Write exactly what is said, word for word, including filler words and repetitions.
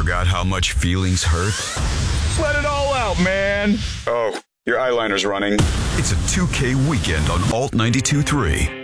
forgot how much feelings hurt? Let it all out, man. Oh, your eyeliner's running. It's a two K weekend on Alt ninety-two point three.